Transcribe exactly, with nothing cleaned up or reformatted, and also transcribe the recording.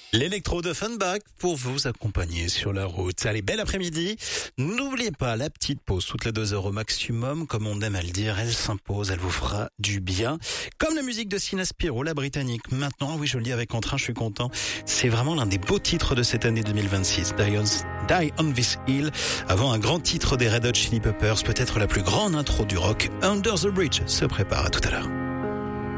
L'électro de Funback pour vous accompagner sur la route. Allez, bel après-midi. N'oubliez pas la petite pause toutes les deux heures au maximum. Comme on aime à le dire, elle s'impose, elle vous fera du bien. Comme la musique de Sina Spiro, la britannique. Maintenant, oui, je le dis avec entrain, je suis content. C'est vraiment l'un des beaux titres de cette année deux mille vingt-six. Die on, Die on This Hill. Avant un grand titre des Red Hot Chili Peppers, peut-être la plus grande intro du rock. Under the Bridge se prépare. À tout à l'heure.